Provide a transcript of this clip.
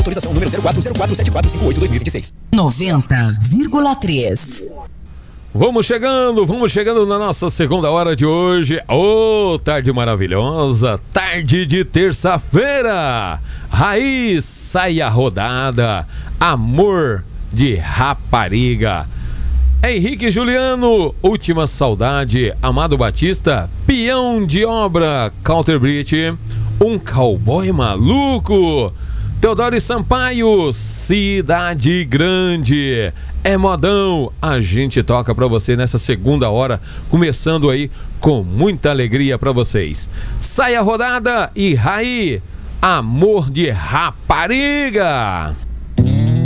Autorização número 04047458-2026. 90,3. Vamos chegando na nossa segunda hora de hoje. Tarde maravilhosa, tarde de terça-feira. Raiz, saia rodada, amor de rapariga. Henrique Juliano, última saudade, Amado Batista, peão de obra, Counterbridge, um cowboy maluco. Teodoro Sampaio, Cidade Grande. É modão, a gente toca pra você nessa segunda hora, começando aí com muita alegria pra vocês. Saia rodada e Raí, amor de rapariga.